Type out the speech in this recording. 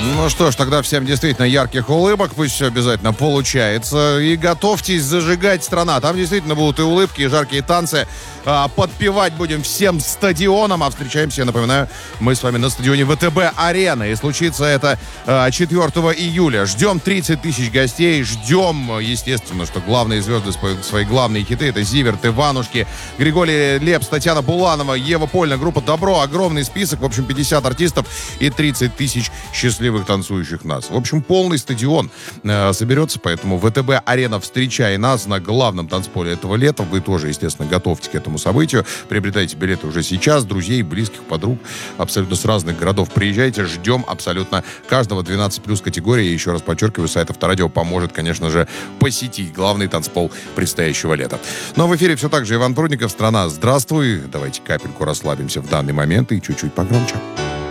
Ну что ж, тогда всем действительно ярких улыбок, пусть все обязательно получается. И готовьтесь зажигать, страна. Там действительно будут и улыбки, и жаркие танцы. Подпевать будем всем стадионам. А встречаемся, я напоминаю, мы с вами на стадионе ВТБ-Арена. И случится это 4 июля. Ждем 30 тысяч гостей. Ждем, естественно, что главные звезды споют свои главные хиты. Это Зиверт, Иванушки, Григорий Лепс, Татьяна Буланова, Ева Польна, группа «Добро». Огромный список. В общем, 50 артистов и 30 тысяч счастливых танцующих нас. В общем, полный стадион соберется, поэтому ВТБ-Арена, встречай нас на главном танцполе этого лета. Вы тоже, естественно, готовьтесь к этому событию. Приобретайте билеты уже сейчас. Друзей, близких, подруг абсолютно с разных городов приезжайте. Ждем абсолютно каждого. 12+ категории. И еще раз подчеркиваю, сайт Авторадио поможет, конечно же, посетить главный танцпол предстоящего лета. Но в эфире все так же Иван Прудников. Страна, здравствуй. Давайте капельку расслабимся в данный момент и чуть-чуть погромче.